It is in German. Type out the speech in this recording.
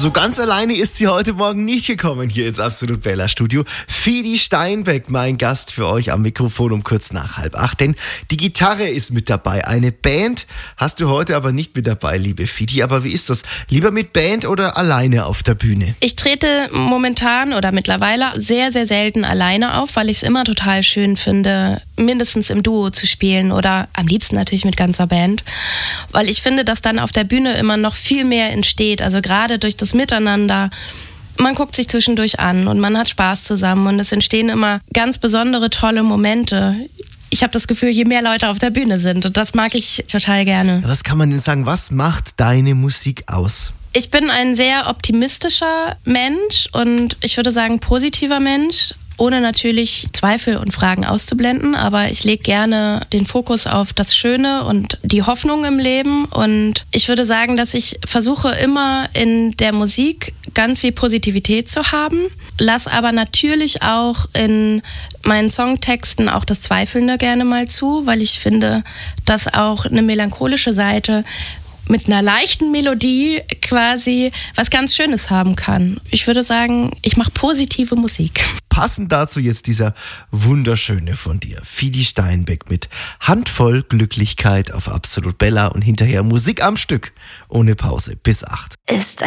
So ganz alleine ist sie heute Morgen nicht gekommen hier ins Absolut Bella Studio. Fidi Steinbeck, mein Gast für euch am Mikrofon um kurz nach 7:30. Denn die Gitarre ist mit dabei. Eine Band hast du heute aber nicht mit dabei, liebe Fidi. Aber wie ist das? Lieber mit Band oder alleine auf der Bühne? Ich trete momentan oder mittlerweile sehr, sehr selten alleine auf, weil ich es immer total schön finde, mindestens im Duo zu spielen oder am liebsten natürlich mit ganzer Band. Weil ich finde, dass dann auf der Bühne immer noch viel mehr entsteht. Also gerade durch das Miteinander. Man guckt sich zwischendurch an und man hat Spaß zusammen und es entstehen immer ganz besondere, tolle Momente. Ich habe das Gefühl, je mehr Leute auf der Bühne sind und das mag ich total gerne. Was kann man denn sagen? Was macht deine Musik aus? Ich bin ein sehr optimistischer Mensch und ich würde sagen positiver Mensch, ohne natürlich Zweifel und Fragen auszublenden, aber ich lege gerne den Fokus auf das Schöne und die Hoffnung im Leben und ich würde sagen, dass ich versuche immer in der Musik ganz viel Positivität zu haben, lass aber natürlich auch in meinen Songtexten auch das Zweifelnde gerne mal zu, weil ich finde, dass auch eine melancholische Seite mit einer leichten Melodie quasi was ganz Schönes haben kann. Ich würde sagen, ich mache positive Musik. Passend dazu jetzt dieser wunderschöne von dir, Fidi Steinbeck mit Handvoll Glücklichkeit auf Absolut Bella und hinterher Musik am Stück ohne Pause bis 8. Ist